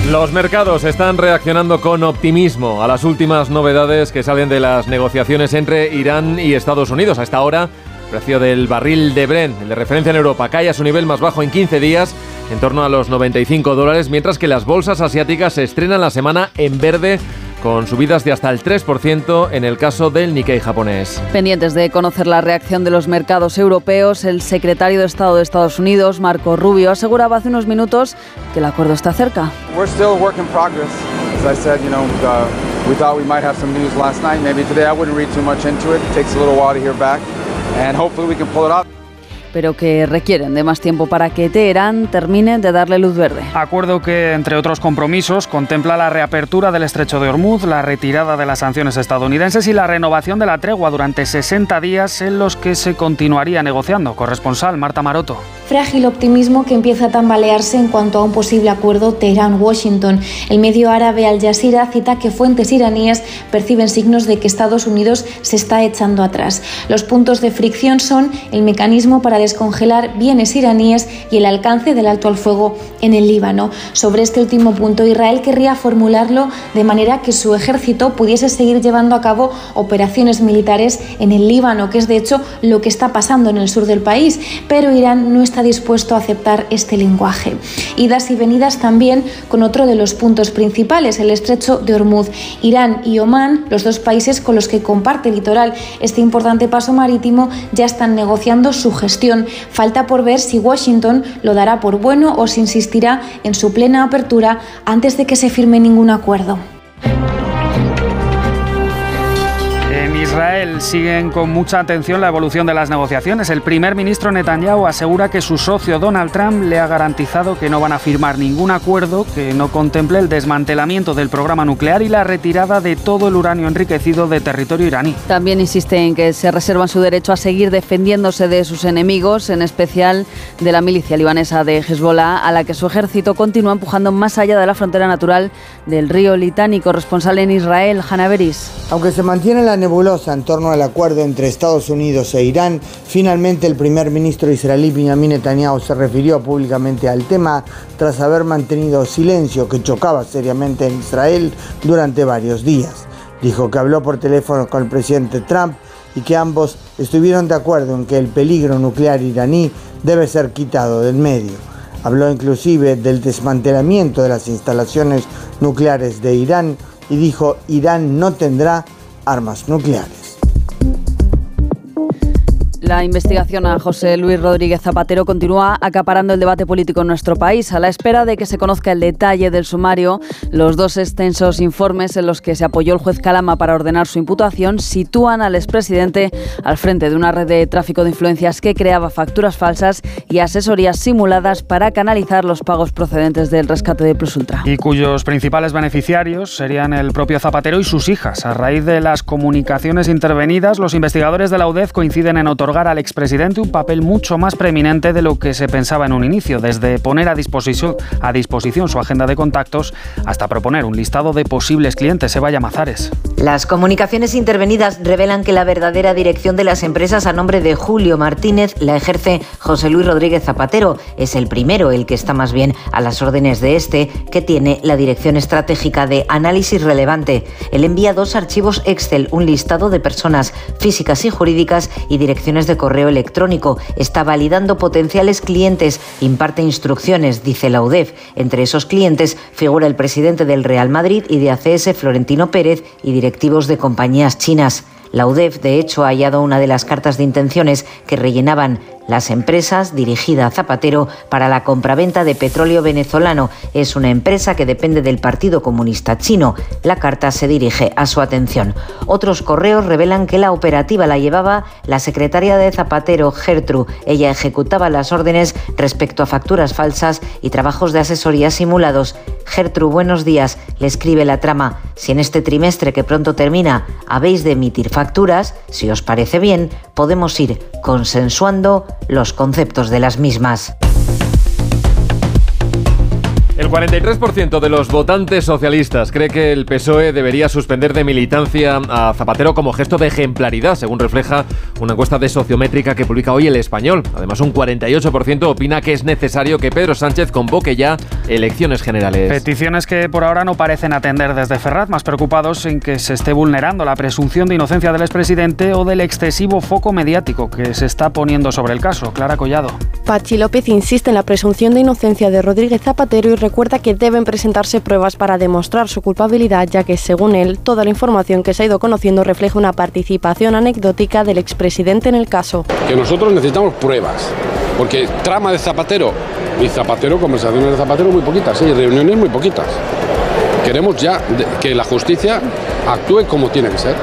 Los mercados están reaccionando con optimismo a las últimas novedades que salen de las negociaciones entre Irán y Estados Unidos. A esta hora, el precio del barril de Brent, el de referencia en Europa, cae a su nivel más bajo en 15 días, en torno a los $95, mientras que las bolsas asiáticas se estrenan la semana en verde, con subidas de hasta el 3% en el caso del Nikkei japonés. Pendientes de conocer la reacción de los mercados europeos, el secretario de Estado de Estados Unidos, Marco Rubio, aseguraba hace unos minutos que el acuerdo está cerca. We're still a work in progress. As I said, we thought we might have some news last night. Maybe today I wouldn't read too much into it. It takes a little while to hear back, and hopefully we can pull it off. Pero que requieren de más tiempo para que Teherán termine de darle luz verde. Acuerdo que, entre otros compromisos, contempla la reapertura del estrecho de Hormuz, la retirada de las sanciones estadounidenses y la renovación de la tregua durante 60 días en los que se continuaría negociando. Corresponsal Marta Maroto. Frágil optimismo que empieza a tambalearse en cuanto a un posible acuerdo Teherán-Washington. El medio árabe Al Jazeera cita que fuentes iraníes perciben signos de que Estados Unidos se está echando atrás. Los puntos de fricción son el mecanismo para descongelar bienes iraníes y el alcance del alto al fuego en el Líbano. Sobre este último punto, Israel querría formularlo de manera que su ejército pudiese seguir llevando a cabo operaciones militares en el Líbano, que es de hecho lo que está pasando en el sur del país, pero Irán no está dispuesto a aceptar este lenguaje. Idas y venidas también con otro de los puntos principales, el estrecho de Hormuz. Irán y Omán, los dos países con los que comparte litoral este importante paso marítimo, ya están negociando su gestión. Falta por ver si Washington lo dará por bueno o si insistirá en su plena apertura antes de que se firme ningún acuerdo. En Israel siguen con mucha atención la evolución de las negociaciones. El primer ministro Netanyahu asegura que su socio Donald Trump le ha garantizado que no van a firmar ningún acuerdo que no contemple el desmantelamiento del programa nuclear y la retirada de todo el uranio enriquecido de territorio iraní. También insiste en que se reservan su derecho a seguir defendiéndose de sus enemigos, en especial de la milicia libanesa de Hezbollah, a la que su ejército continúa empujando más allá de la frontera natural del río Litani. Corresponsal en Israel, Hanna Beris. Aunque se mantiene la nebulosa en torno al acuerdo entre Estados Unidos e Irán, finalmente el primer ministro israelí Benjamin Netanyahu se refirió públicamente al tema tras haber mantenido silencio que chocaba seriamente en Israel durante varios días. Dijo que habló por teléfono con el presidente Trump y que ambos estuvieron de acuerdo en que el peligro nuclear iraní debe ser quitado del medio. Habló inclusive del desmantelamiento de las instalaciones nucleares de Irán y dijo: Irán no tendrá armas nucleares. La investigación a José Luis Rodríguez Zapatero continúa acaparando el debate político en nuestro país. A la espera de que se conozca el detalle del sumario, los dos extensos informes en los que se apoyó el juez Calama para ordenar su imputación sitúan al expresidente al frente de una red de tráfico de influencias que creaba facturas falsas y asesorías simuladas para canalizar los pagos procedentes del rescate de Plus Ultra. Y cuyos principales beneficiarios serían el propio Zapatero y sus hijas. A raíz de las comunicaciones intervenidas, los investigadores de la UDEF coinciden en otorgar al expresidente un papel mucho más preeminente de lo que se pensaba en un inicio, desde poner a disposición su agenda de contactos hasta proponer un listado de posibles clientes. Eva Llamazares. Las comunicaciones intervenidas revelan que la verdadera dirección de las empresas a nombre de Julio Martínez la ejerce José Luis Rodríguez Zapatero. Es el primero, el que está más bien a las órdenes de este, que tiene la dirección estratégica de análisis relevante. Él envía 2 archivos Excel, un listado de personas físicas y jurídicas y direcciones de correo electrónico. Está validando potenciales clientes, imparte instrucciones, dice la UDEF. Entre esos clientes figura el presidente del Real Madrid y de ACS, Florentino Pérez, y directivos de compañías chinas. La UDEF, de hecho, ha hallado una de las cartas de intenciones que rellenaban las empresas dirigida a Zapatero para la compraventa de petróleo venezolano. Es una empresa que depende del Partido Comunista Chino. La carta se dirige a su atención. Otros correos revelan que la operativa la llevaba la secretaria de Zapatero, Gertrude. Ella ejecutaba las órdenes respecto a facturas falsas y trabajos de asesoría simulados. Gertrude, buenos días, le escribe la trama. Si en este trimestre que pronto termina habéis de emitir facturas, si os parece bien, podemos ir consensuando los conceptos de las mismas. El 43% de los votantes socialistas cree que el PSOE debería suspender de militancia a Zapatero como gesto de ejemplaridad, según refleja una encuesta de Sociométrica que publica hoy El Español. Además, un 48% opina que es necesario que Pedro Sánchez convoque ya elecciones generales. Peticiones que por ahora no parecen atender desde Ferraz, más preocupados en que se esté vulnerando la presunción de inocencia del expresidente o del excesivo foco mediático que se está poniendo sobre el caso. Clara Collado. Pachi López insiste en la presunción de inocencia de Rodríguez Zapatero y recuerda que deben presentarse pruebas para demostrar su culpabilidad, ya que, según él, toda la información que se ha ido conociendo refleja una participación anecdótica del expresidente en el caso. Que nosotros necesitamos pruebas, porque trama de Zapatero y Zapatero, conversaciones de Zapatero muy poquitas, y reuniones muy poquitas. Queremos ya que la justicia actúe como tiene que ser.